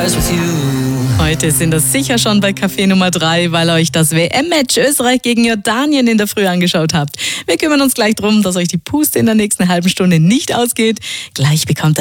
Heute sind das sicher schon bei Café Nummer 3, weil ihr euch das WM-Match Österreich gegen Jordanien in der Früh angeschaut habt. Wir kümmern uns gleich drum, dass euch die Puste in der nächsten halben Stunde nicht ausgeht. Gleich bekommt